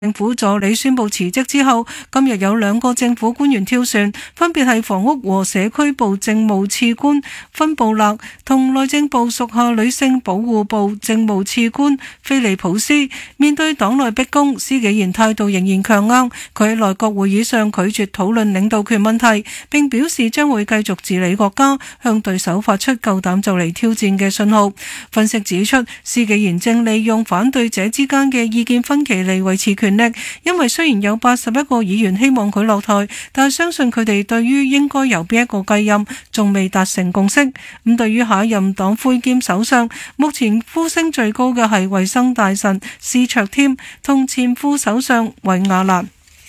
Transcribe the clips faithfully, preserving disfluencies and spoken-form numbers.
政府助理宣布辭職之後，今日有兩個政府官員跳船，分別係房屋和社區部政務次官芬布勒同內政部屬下女性保護部政務次官菲利普斯。面對黨內逼宮，施紀賢態度仍然強硬，佢喺內閣會議上拒絕討論領導權問題，並表示將會繼續治理國家，向對手發出夠膽就嚟挑戰嘅信號。分析指出，施紀賢正利用反對者之間嘅意見分歧嚟維持權力，因為雖然有八十一個議員希望佢落台，但係相信佢哋對於應該由邊一個繼任仲未達成共識。咁對於下一任黨魁兼首相，目前呼聲最高嘅係衛生大臣施卓添同前副首相韋亞蘭。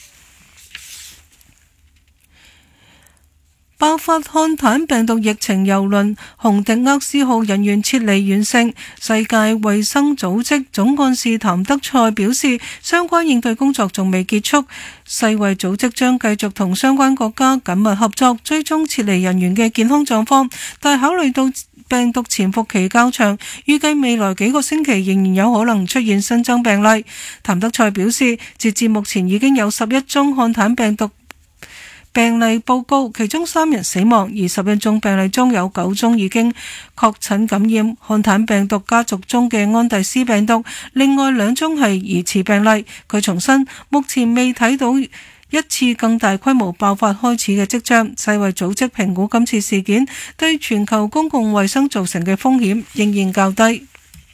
爆發漢坦病毒疫情郵輪洪迪厄斯號人員撤離完成，世界衛生組織總幹事譚德塞表示，相關應對工作仲未結束，世衛組織將繼續同相關國家緊密合作，追蹤撤離人員嘅健康狀況，但係考慮到病毒潛伏期較長，預計未來幾個星期仍然有可能出現新增病例。譚德塞表示，截至目前已經有十一宗漢坦病毒病例報告，其中三人死亡，而十一宗病例中有九宗已經確診感染漢坦病毒家族中嘅安第斯病毒，另外兩宗係疑似病例。佢重申，目前未睇到一次更大規模爆發開始嘅跡象。世衛組織評估今次事件對全球公共衛生造成嘅風險仍然較低。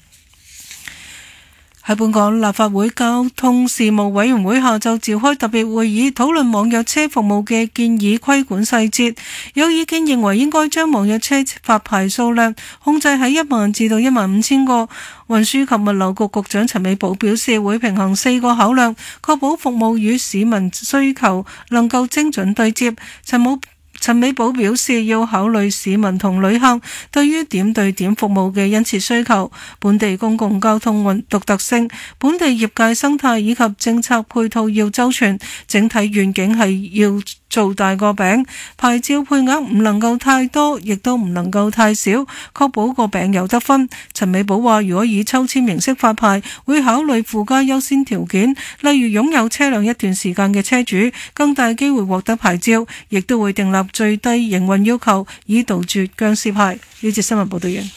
喺本港立法會交通事務委員會下晝召開特別會議，討論網約車服務嘅建議規管細節。有意見認為應該將網約車發牌數量控制喺一萬至到一萬五千個。運輸及物流局局長陳美寶表示，會平衡四個考量，確保服務與市民需求能夠精準對接。陳冇陳美寶表示，要考慮市民同旅客對於點對點服務嘅殷切需求、本地公共交通運獨特性、本地業界生態以及政策配套要周全，整體願景係要做大個餅，牌照配額唔能夠太多，亦都唔能夠太少，確保個餅有得分。陳美寶話，如果以抽籤形式發牌，會考慮附加優先條件，例如擁有車輛一段時間嘅車主更大機會獲得牌照，亦都會訂立最低營運要求，以杜絕僵屍牌。呢節新聞報道完。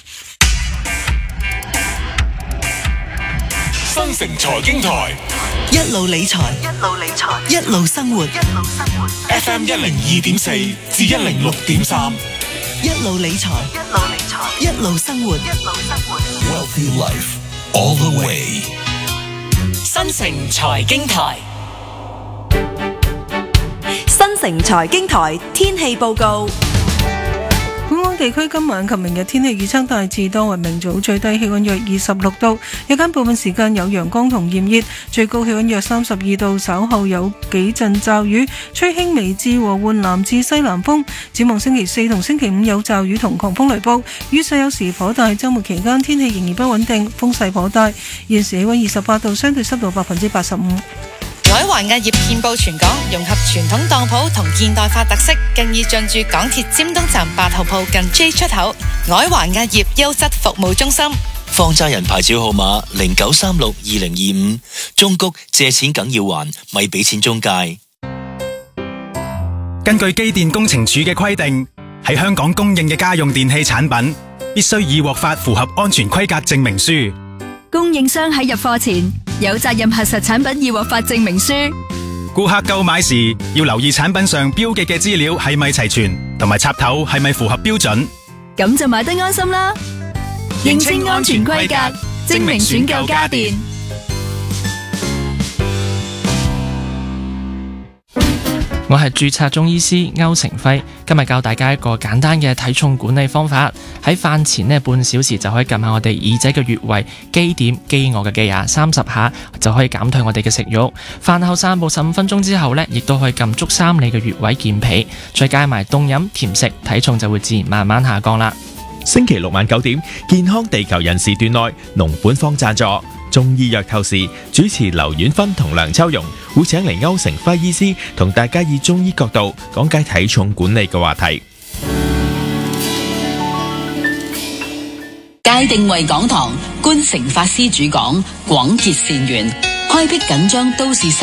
新城財經台， 一路理財， 一路理財， 一路生活， 一路生活。 F M 一零二點四至一零六點三， 一路理財， 一路理財， 一路生活， 一路生活。 Wealthy Life all the way。 新城財經台， 新城財經台天氣報告。 本港地區今晚及明日天氣預測大致多雲，明早最低氣溫約二十六度，日間部分時間有陽光同炎熱，最高氣溫約三十二度，稍後有幾陣驟雨，吹輕微至和緩南至西南風。展望星期四同星期五有驟雨同狂風雷暴，雨勢有時頗大，週末期間天氣仍然不穩定，風勢頗大。現時氣溫二十八度，相對濕度百分之八十五。 海華壓業遍佈全港，融合傳統當鋪同現代化特色，更已進駐港鐵尖東站八號鋪近 J 出口。海華壓業優質服務中心， 放債人牌照號碼零九三六二零二五。中谷借錢梗要還，咪俾錢中介。 根據機電工程署嘅規定，喺香港供應嘅家用電器產品，必須已獲發符合安全規格證明書。 供應商喺入貨前有責任核實產品已獲發證明書。 顧客購買時要留意產品上標記嘅資料係咪齊全，同埋插頭係咪符合標準， 咁就買得安心啦。認清安全規格，證明選購家電。 我係註冊中醫師歐成輝，今日教大家一個簡單嘅體重管理方法。喺飯前呢半小時就可以撳下我哋耳仔嘅穴位，肌點飢餓嘅肌啊，三十下就可以減退我哋嘅食慾。飯後散步十五分鐘之後呢，亦都可以撳足三里嘅穴位健脾，再加埋凍飲甜食，體重就會自然慢慢下降啦。 星期六晚九點，健康地球人時段內，農本方贊助中醫藥透視，主持劉婉芬同梁秋容會請嚟歐成輝醫師同大家以中醫角度講解體重管理嘅話題。 界定為講堂，觀誠法師主講，廣結善緣。 開闢緊張都市